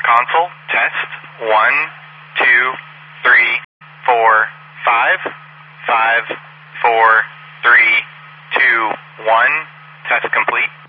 console. Test. 1, 2, 3, 4, 5. 5, 4, 3, 2, 1. Test complete.